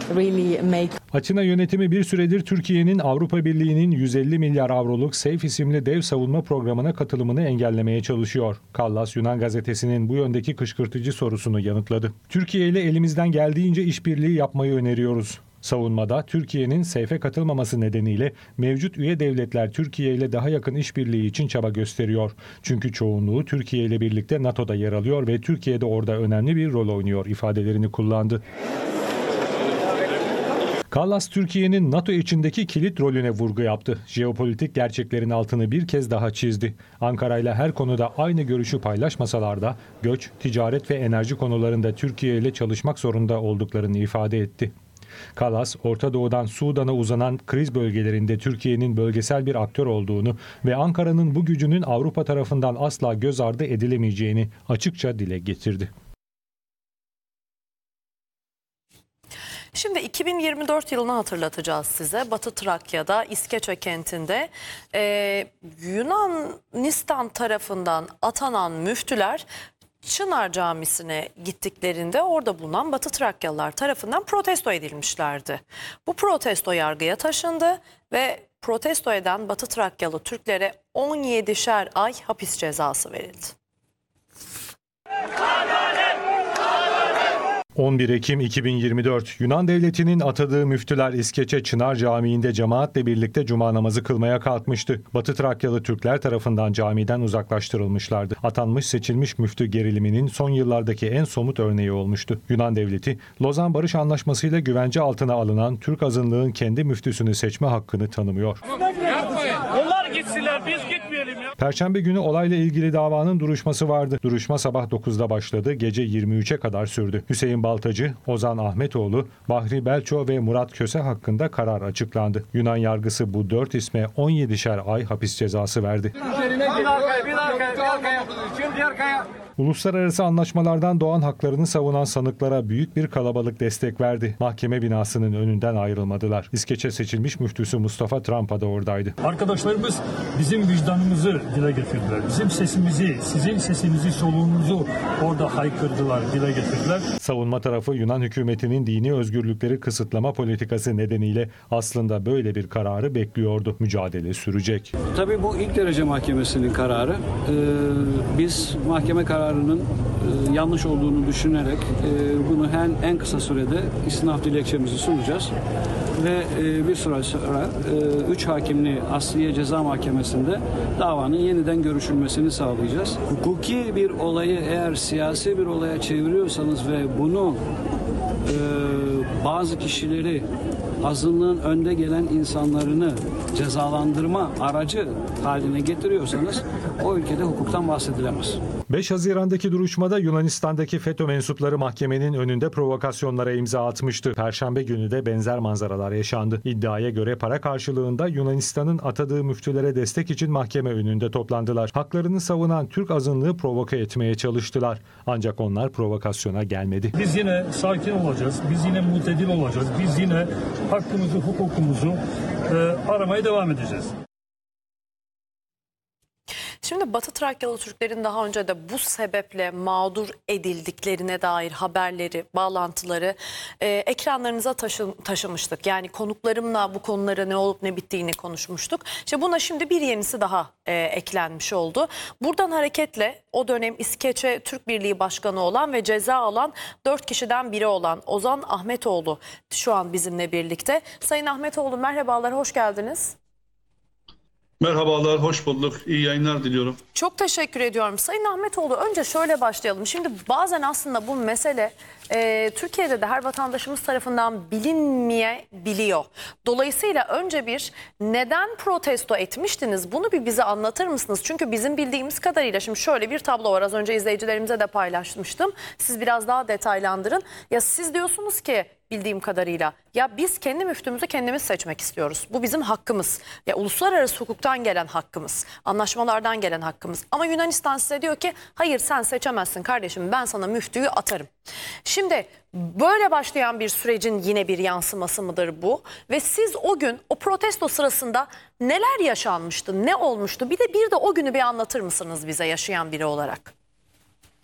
really make. Atina yönetimi bir süredir Türkiye'nin Avrupa Birliği'nin 150 milyar avroluk SAFE isimli dev savunma programına katılımını engellemeye çalışıyor. Kallas Yunan gazetesinin bu yöndeki kışkırtıcı sorusunu yanıtladı. Türkiye ile elimizden geldiğince işbirliği yapmayı öneriyoruz. Savunmada Türkiye'nin SAFE'e katılmaması nedeniyle mevcut üye devletler Türkiye ile daha yakın işbirliği için çaba gösteriyor. Çünkü çoğunluğu Türkiye ile birlikte NATO'da yer alıyor ve Türkiye de orada önemli bir rol oynuyor ifadelerini kullandı. Kallas, Türkiye'nin NATO içindeki kilit rolüne vurgu yaptı. Jeopolitik gerçeklerin altını bir kez daha çizdi. Ankara ile her konuda aynı görüşü paylaşmasalar da göç, ticaret ve enerji konularında Türkiye ile çalışmak zorunda olduklarını ifade etti. Kallas, Orta Doğu'dan Sudan'a uzanan kriz bölgelerinde Türkiye'nin bölgesel bir aktör olduğunu ve Ankara'nın bu gücünün Avrupa tarafından asla göz ardı edilemeyeceğini açıkça dile getirdi. Şimdi 2024 yılını hatırlatacağız size. Batı Trakya'da İskeçe kentinde Yunanistan tarafından atanan müftüler Çınar Camisi'ne gittiklerinde orada bulunan Batı Trakyalılar tarafından protesto edilmişlerdi. Bu protesto yargıya taşındı ve protesto eden Batı Trakyalı Türklere 17'şer ay hapis cezası verildi. 11 Ekim 2024 Yunan devletinin atadığı müftüler İskeçe Çınar Camii'nde cemaatle birlikte cuma namazı kılmaya kalkmıştı. Batı Trakyalı Türkler tarafından camiden uzaklaştırılmışlardı. Atanmış seçilmiş müftü geriliminin son yıllardaki en somut örneği olmuştu. Yunan devleti Lozan Barış Anlaşması ile güvence altına alınan Türk azınlığın kendi müftüsünü seçme hakkını tanımıyor. Onlar gitsinler, biz gitmeyelim ya. Perşembe günü olayla ilgili davanın duruşması vardı. Duruşma sabah 9'da başladı, gece 23'e kadar sürdü. Hüseyin Baltacı, Ozan Ahmetoğlu, Bahri Belço ve Murat Köse hakkında karar açıklandı. Yunan yargısı bu 4 isme 17'şer ay hapis cezası verdi. Uluslararası anlaşmalardan doğan haklarını savunan sanıklara büyük bir kalabalık destek verdi. Mahkeme binasının önünden ayrılmadılar. İskeçe seçilmiş müftüsü Mustafa Trampa da oradaydı. Arkadaşlarımız bizim vicdanımızı dile getirdiler. Bizim sesimizi, sizin sesinizi, soluğunuzu orada haykırdılar, dile getirdiler. Savunma tarafı Yunan hükümetinin dini özgürlükleri kısıtlama politikası nedeniyle aslında böyle bir kararı bekliyordu. Mücadele sürecek. Tabii bu ilk derece mahkemesinin kararı. Biz mahkeme kararının yanlış olduğunu düşünerek bunu en kısa sürede istinaf dilekçemizi sunacağız ve bir süre sonra 3 hakimli Asliye Ceza Mahkemesi'nde davanın yeniden görüşülmesini sağlayacağız. Hukuki bir olayı eğer siyasi bir olaya çeviriyorsanız ve bunu bazı kişileri, azınlığın önde gelen insanlarını cezalandırma aracı haline getiriyorsanız o ülkede hukuktan bahsedilemez. 5 Haziran'daki duruşmada Yunanistan'daki FETÖ mensupları mahkemenin önünde provokasyonlara imza atmıştı. Perşembe günü de benzer manzaralar yaşandı. İddiaya göre para karşılığında Yunanistan'ın atadığı müftülere destek için mahkeme önünde toplandılar. Haklarını savunan Türk azınlığı provoke etmeye çalıştılar. Ancak onlar provokasyona gelmedi. Biz yine sakin olacağız, biz yine mutedil olacağız, biz yine hakkımızı, hukukumuzu aramaya devam edeceğiz. Şimdi Batı Trakyalı Türklerin daha önce de bu sebeple mağdur edildiklerine dair haberleri, bağlantıları ekranlarınıza taşımıştık. Yani konuklarımla bu konulara ne olup ne bittiğini konuşmuştuk. İşte buna şimdi bir yenisi daha eklenmiş oldu. Buradan hareketle o dönem İskeçe Türk Birliği Başkanı olan ve ceza alan 4 kişiden biri olan Ozan Ahmetoğlu şu an bizimle birlikte. Sayın Ahmetoğlu merhabalar, hoş geldiniz. Merhabalar, hoş bulduk. İyi yayınlar diliyorum. Çok teşekkür ediyorum. Sayın Ahmetoğlu, önce şöyle başlayalım. Şimdi bazen aslında bu mesele Türkiye'de de her vatandaşımız tarafından bilinmeyebiliyor. Dolayısıyla önce bir neden protesto etmiştiniz? Bunu bir bize anlatır mısınız? Çünkü bizim bildiğimiz kadarıyla şimdi şöyle bir tablo var. Az önce izleyicilerimize de paylaşmıştım. Siz biraz daha detaylandırın. Ya siz diyorsunuz ki bildiğim kadarıyla ya biz kendi müftümüzü kendimiz seçmek istiyoruz. Bu bizim hakkımız. Ya uluslararası hukuktan gelen hakkımız. Anlaşmalardan gelen hakkımız. Ama Yunanistan size diyor ki hayır sen seçemezsin kardeşim, ben sana müftüyü atarım. Şimdi böyle başlayan bir sürecin yine bir yansıması mıdır bu? Ve siz o gün o protesto sırasında neler yaşanmıştı? Ne olmuştu? Bir de o günü bir anlatır mısınız bize yaşayan biri olarak?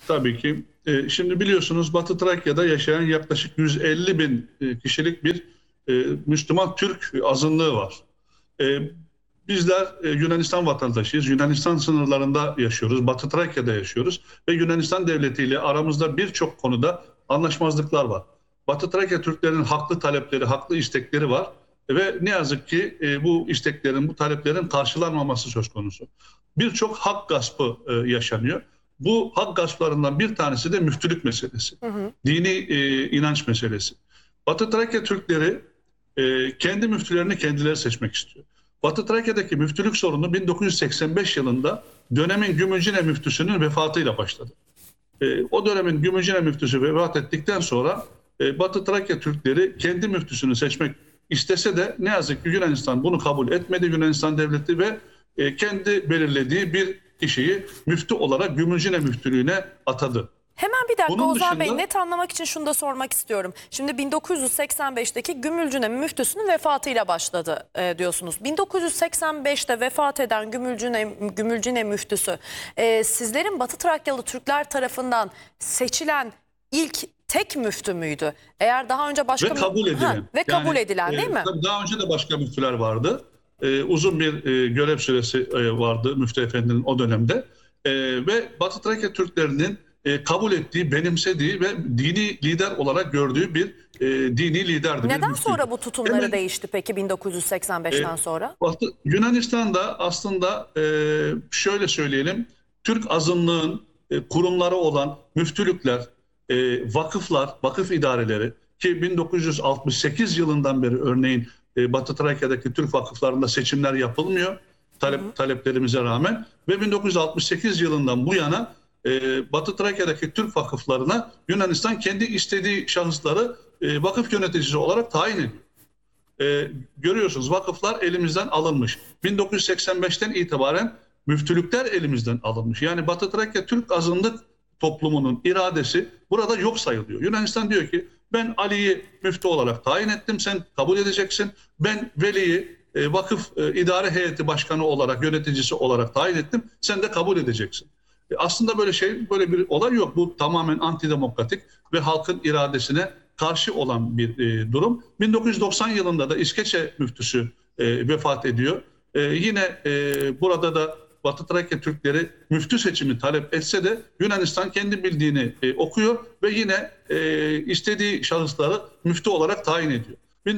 Tabii ki. Şimdi biliyorsunuz Batı Trakya'da yaşayan yaklaşık 150 bin kişilik bir Müslüman Türk azınlığı var. E, Bizler Yunanistan vatandaşıyız. Yunanistan sınırlarında yaşıyoruz. Batı Trakya'da yaşıyoruz. Ve Yunanistan devletiyle aramızda birçok konuda anlaşmazlıklar var. Batı Trakya Türklerinin haklı talepleri, haklı istekleri var. Ve ne yazık ki bu isteklerin, bu taleplerin karşılanmaması söz konusu. Birçok hak gaspı yaşanıyor. Bu hak gasplarından bir tanesi de müftülük meselesi. Dini inanç meselesi. Batı Trakya Türkleri kendi müftülerini kendileri seçmek istiyor. Batı Trakya'daki müftülük sorunu 1985 yılında dönemin Gümülcine müftüsünün vefatıyla başladı. O dönemin Gümülcine müftüsü vefat ettikten sonra Batı Trakya Türkleri kendi müftüsünü seçmek istese de ne yazık ki Yunanistan bunu kabul etmedi. Yunanistan devleti ve kendi belirlediği bir kişiyi müftü olarak Gümülcine müftülüğüne atadı. Hemen bir dakika Bunun Ozan Bey, dışında- net anlamak için şunu da sormak istiyorum. Şimdi 1985'teki Gümülcine müftüsünün vefatıyla başladı diyorsunuz. 1985'te vefat eden Gümülcine müftüsü sizlerin Batı Trakyalı Türkler tarafından seçilen ilk tek müftü müydü? Eğer daha önce başka Ve kabul edilen. ve kabul edilen değil mi? Tabii daha önce de başka müftüler vardı. Uzun bir görev süresi vardı Müftü Efendi'nin o dönemde. Ve Batı Trakya Türklerinin kabul ettiği, benimsediği ve dini lider olarak gördüğü bir dini liderdi. bir Neden müftüydü. sonra bu tutumları Hemen- değişti peki 1985'ten sonra? Yunanistan'da aslında şöyle söyleyelim, Türk azınlığın kurumları olan müftülükler, vakıflar, vakıf idareleri ki 1968 yılından beri örneğin Batı Trakya'daki Türk vakıflarında seçimler yapılmıyor taleplerimize rağmen ve 1968 yılından bu yana Batı Trakya'daki Türk vakıflarına Yunanistan kendi istediği şahısları vakıf yöneticisi olarak tayin ediyor. Görüyorsunuz vakıflar elimizden alınmış. 1985'ten itibaren müftülükler elimizden alınmış. Yani Batı Trakya Türk azınlık toplumunun iradesi burada yok sayılıyor. Yunanistan diyor ki ben Ali'yi müftü olarak tayin ettim, sen kabul edeceksin. Ben Veli'yi vakıf idare heyeti başkanı olarak, yöneticisi olarak tayin ettim, sen de kabul edeceksin. Aslında böyle bir olay yok. Bu tamamen antidemokratik ve halkın iradesine karşı olan bir durum. 1990 yılında da İskeçe müftüsü vefat ediyor. Yine burada da Batı Trakya Türkleri müftü seçimi talep etse de Yunanistan kendi bildiğini okuyor ve yine istediği şahısları müftü olarak tayin ediyor.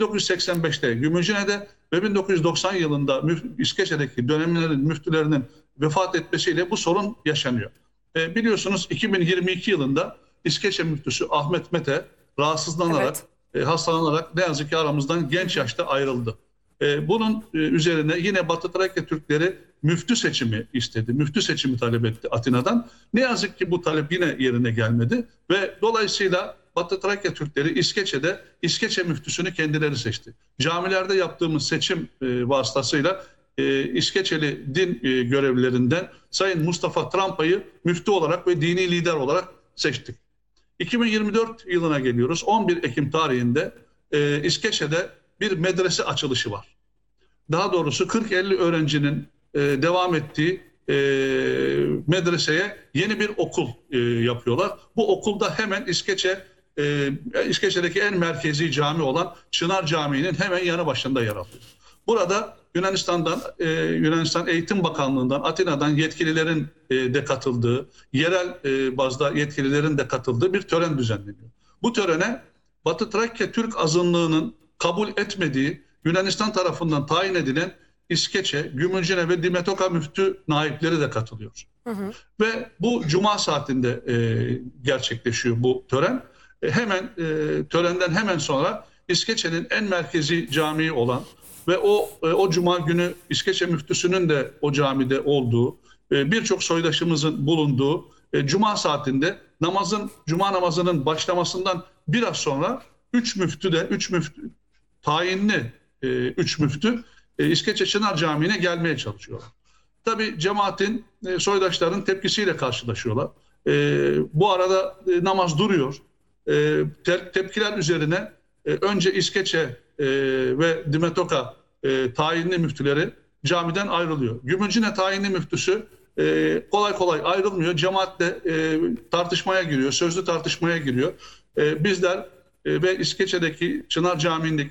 1985'te Gümülcine'de ve 1990 yılında İskeçe'deki dönemlerin müftülerinin vefat etmesiyle bu sorun yaşanıyor. Biliyorsunuz 2022 yılında İskeçe müftüsü Ahmet Mete rahatsızlanarak, hastalanarak ne yazık ki aramızdan genç yaşta ayrıldı. Bunun üzerine yine Batı Trakya Türkleri müftü seçimi istedi. Müftü seçimi talep etti Atina'dan. Ne yazık ki bu talep yine yerine gelmedi ve dolayısıyla Batı Trakya Türkleri İskeçe'de İskeçe müftüsünü kendileri seçti. Camilerde yaptığımız seçim vasıtasıyla İskeçeli din görevlilerinden Sayın Mustafa Trampa'yı müftü olarak ve dini lider olarak seçtik. 2024 yılına geliyoruz. 11 Ekim tarihinde İskeçe'de bir medrese açılışı var. Daha doğrusu 40-50 öğrencinin devam ettiği medreseye yeni bir okul yapıyorlar. Bu okulda hemen İskeçe'deki en merkezi cami olan Çınar Camii'nin hemen yanı başında yer alıyor. Burada Yunanistan Eğitim Bakanlığı'ndan, Atina'dan yetkililerin de katıldığı, yerel bazda yetkililerin de katıldığı bir tören düzenleniyor. Bu törene Batı Trakya Türk azınlığının kabul etmediği Yunanistan tarafından tayin edilen İskeçe, Gümülcine ve Dimetoka müftü naipleri de katılıyor. Ve bu cuma saatinde gerçekleşiyor bu tören. Törenden hemen sonra İskeçe'nin en merkezi camii olan ve o cuma günü İskeçe müftüsünün de o camide olduğu, birçok soydaşımızın bulunduğu cuma saatinde cuma namazının başlamasından biraz sonra 3 müftü İskeçe Çınar Camii'ne gelmeye çalışıyorlar. Tabii cemaatin, soydaşların tepkisiyle karşılaşıyorlar. Bu arada namaz duruyor. Tepkiler üzerine önce İskeçe ve Dimetoka tayinli müftüleri camiden ayrılıyor. Gümülcine tayinli müftüsü kolay kolay ayrılmıyor. Cemaatle tartışmaya giriyor, sözlü tartışmaya giriyor. Bizler ve İskeçe'deki Çınar Camii'ndeki